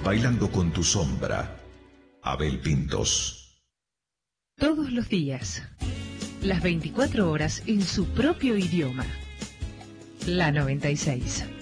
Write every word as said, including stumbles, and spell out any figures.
Bailando con tu sombra. Abel Pintos. Todos los días, las veinticuatro horas en su propio idioma. La noventa y seis.